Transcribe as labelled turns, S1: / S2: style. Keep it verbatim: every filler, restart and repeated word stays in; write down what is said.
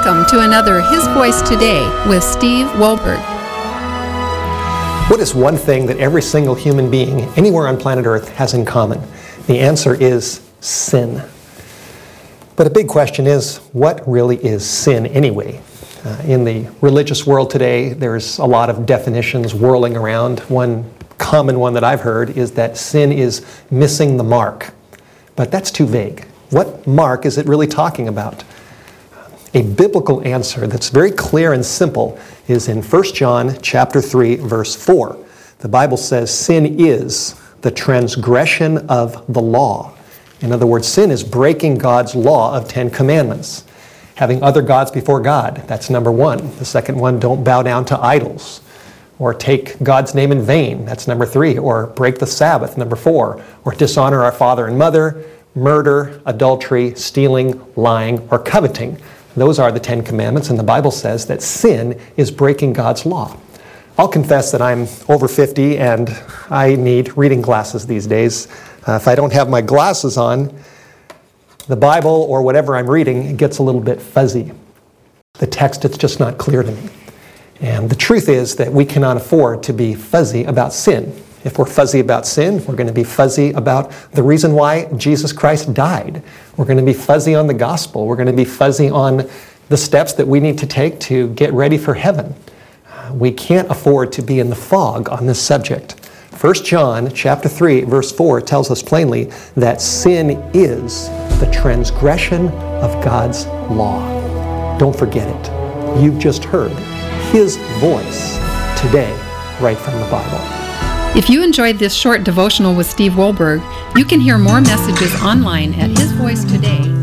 S1: Welcome to another His Voice Today with Steve Wohlberg.
S2: What is one thing that every single human being anywhere on planet Earth has in common? The answer is sin. But a big question is, what really is sin anyway? Uh, in the religious world today, there's a lot of definitions whirling around. One common one that I've heard is that sin is missing the mark. But that's too vague. What mark is it really talking about? A biblical answer that's very clear and simple is in First John chapter three, verse four. The Bible says sin is the transgression of the law. In other words, sin is breaking God's law of Ten Commandments. Having other gods before God, that's number one. The second one, don't bow down to idols. Or take God's name in vain, that's number three. Or break the Sabbath, number four. Or dishonor our father and mother, murder, adultery, stealing, lying, or coveting. Those are the Ten Commandments, and the Bible says that sin is breaking God's law. I'll confess that I'm over fifty and I need reading glasses these days. Uh, if I don't have my glasses on, the Bible or whatever I'm reading gets a little bit fuzzy. The text, it's just not clear to me. And the truth is that we cannot afford to be fuzzy about sin. If we're fuzzy about sin, we're going to be fuzzy about the reason why Jesus Christ died. We're going to be fuzzy on the gospel. We're going to be fuzzy on the steps that we need to take to get ready for heaven. We can't afford to be in the fog on this subject. First John chapter three, verse four tells us plainly that sin is the transgression of God's law. Don't forget it. You've just heard His voice today, right from the Bible.
S1: If you enjoyed this short devotional with Steve Wohlberg, you can hear more messages online at his voice today